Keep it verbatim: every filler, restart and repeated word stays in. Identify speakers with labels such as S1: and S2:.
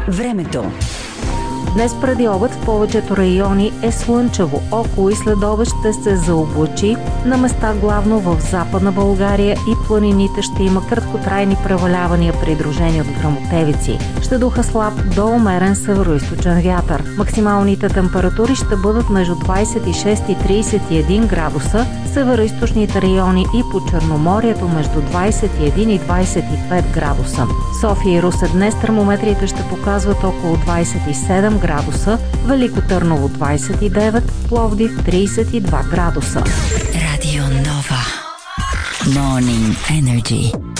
S1: Времето.
S2: Днес преди обед в повечето райони е слънчево. Около и след обед ще се заоблачи. На места главно в Западна България и планините ще има краткотрайни превалявания, придружени от гръмотевици. Ще духа слаб до умерен североизточен вятър. Максималните температури ще бъдат между двадесет и шест и тридесет и един градуса, североизточните райони и по Черноморието между двадесет и един и двадесет и пет градуса. София и Русе днес термометрите ще показват около двадесет и седем градуса, Велико Търново двадесет и девет, Пловдив тридесет и два градуса.
S1: Радио Нова. Morning Energy.